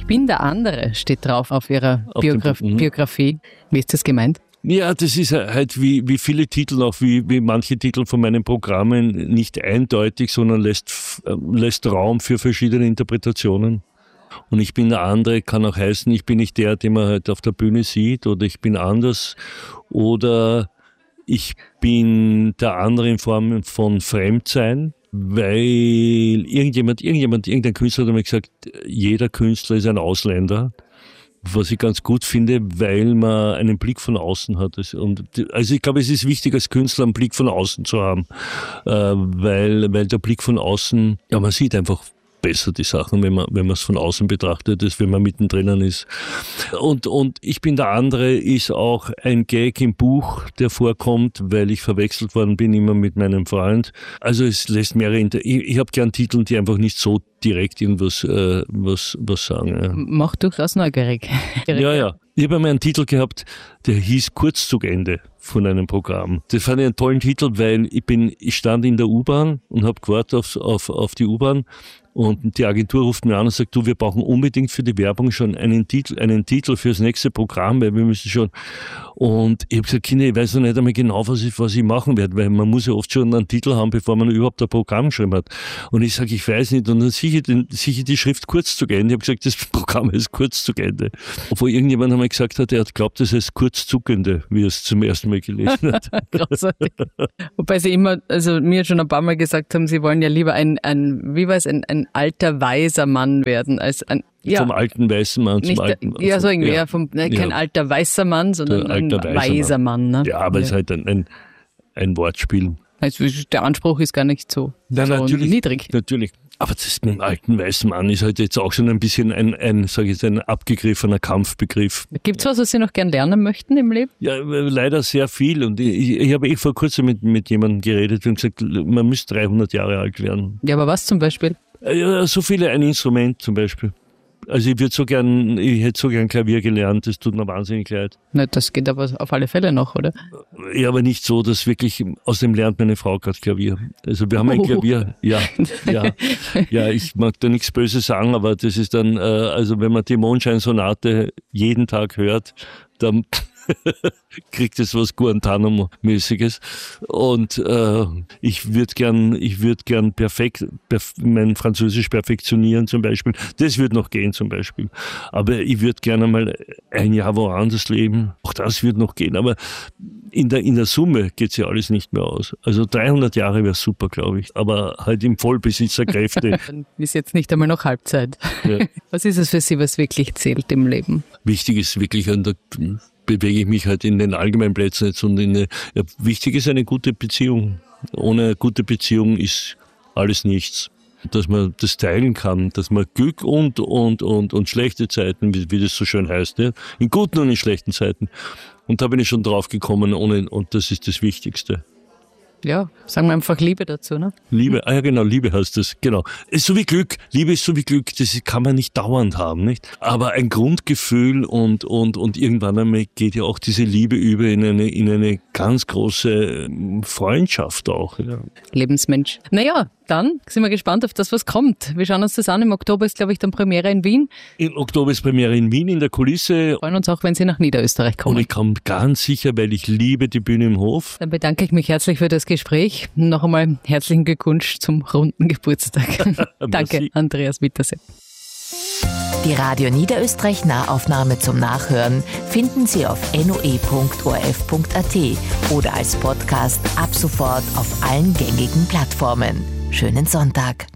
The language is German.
Ich bin der andere, steht drauf auf Ihrer Biografie. Wie ist das gemeint? Ja, das ist halt wie viele Titel, auch wie manche Titel von meinen Programmen, nicht eindeutig, sondern lässt Raum für verschiedene Interpretationen. Und ich bin der andere, kann auch heißen, ich bin nicht der, den man halt auf der Bühne sieht, oder ich bin anders, oder ich bin der andere in Form von Fremdsein, weil irgendein Künstler hat mir gesagt, jeder Künstler ist ein Ausländer, was ich ganz gut finde, weil man einen Blick von außen hat. Also ich glaube, es ist wichtig, als Künstler einen Blick von außen zu haben, weil der Blick von außen, ja, man sieht einfach besser die Sachen, wenn man es von außen betrachtet, als wenn man mittendrin ist. Und ich bin der andere ist auch ein Gag im Buch, der vorkommt, weil ich verwechselt worden bin immer mit meinem Freund. Also es lässt mehrere ich habe gern Titel, die einfach nicht so direkt irgendwas was sagen. Ja. Macht durchaus neugierig. Ja. Ich habe einmal einen Titel gehabt, der hieß Kurzzugende von einem Programm. Das fand ich einen tollen Titel, weil ich stand in der U-Bahn und habe gewartet auf die U-Bahn. Und die Agentur ruft mir an und sagt, du, wir brauchen unbedingt für die Werbung schon einen Titel fürs nächste Programm, weil wir müssen schon. Und ich habe gesagt, Kinder, ich weiß noch nicht einmal genau, was ich machen werde, weil man muss ja oft schon einen Titel haben, bevor man überhaupt ein Programm geschrieben hat. Und ich sage, ich weiß nicht. Und dann sicher die Schrift Kurzzugende. Ich habe gesagt, das Programm heißt Kurzzugende. Obwohl irgendjemand einmal gesagt hat, er hat glaubt, das heißt Kurzzuckende, wie er es zum ersten Mal gelesen hat. Großartig. Wobei Sie mir schon ein paar Mal gesagt haben, Sie wollen ja lieber ein alter, weiser Mann werden, als vom alten weißen Mann zum alten Mann. Ja, so irgendwie, kein alter weißer Mann, sondern ein weiser Mann. Ne? Ja, aber es ist halt ein Wortspiel. Also der Anspruch ist gar nicht so niedrig. Natürlich. Aber das mit dem alten weißen Mann ist halt jetzt auch schon ein bisschen ein abgegriffener Kampfbegriff. Gibt's was Sie noch gern lernen möchten im Leben? Ja, leider sehr viel. Und ich habe vor kurzem mit jemandem geredet und gesagt, man müsste 300 Jahre alt werden. Ja, aber was zum Beispiel? Ja, so viele, ein Instrument zum Beispiel. Also ich hätte so gern Klavier gelernt, das tut mir wahnsinnig leid. Na, das geht aber auf alle Fälle noch, oder? Ja, aber nicht so, dass wirklich, außerdem lernt meine Frau gerade Klavier. Also wir haben ein Klavier, ja, ich mag da nichts Böses sagen, aber das ist dann, also wenn man die Mondscheinsonate jeden Tag hört, dann kriegt es was Guantanamo-mäßiges. Und ich würde gern mein Französisch perfektionieren zum Beispiel. Das wird noch gehen zum Beispiel. Aber ich würde gerne mal ein Jahr woanders leben. Auch das wird noch gehen. Aber in der Summe geht's ja alles nicht mehr aus. Also 300 Jahre wäre super, glaube ich. Aber halt im Vollbesitz der Kräfte. Dann ist jetzt nicht einmal noch Halbzeit. Ja. Was ist es für Sie, was wirklich zählt im Leben? Wichtig ist wirklich bewege ich mich halt in den Allgemeinplätzen jetzt und wichtig ist eine gute Beziehung. Ohne eine gute Beziehung ist alles nichts. Dass man das teilen kann, dass man Glück und schlechte Zeiten, wie das so schön heißt, ja? In guten und in schlechten Zeiten. Und da bin ich schon drauf gekommen, und das ist das Wichtigste. Ja, sagen wir einfach Liebe dazu, ne? Liebe, ja genau, Liebe heißt das, genau. Ist so wie Glück, Liebe ist so wie Glück, das kann man nicht dauernd haben, nicht? Aber ein Grundgefühl und irgendwann einmal geht ja auch diese Liebe über in eine ganz große Freundschaft auch, ja. Lebensmensch. Naja, dann sind wir gespannt auf das, was kommt. Wir schauen uns das an. Im Oktober ist, glaube ich, dann Premiere in Wien. Im Oktober ist Premiere in Wien in der Kulisse. Wir freuen uns auch, wenn Sie nach Niederösterreich kommen. Und ich komme ganz sicher, weil ich liebe die Bühne im Hof. Dann bedanke ich mich herzlich für das Gespräch. Noch einmal herzlichen Glückwunsch zum runden Geburtstag. Danke, Andreas Mittersepp. Die Radio Niederösterreich Nahaufnahme zum Nachhören finden Sie auf noe.orf.at oder als Podcast ab sofort auf allen gängigen Plattformen. Schönen Sonntag.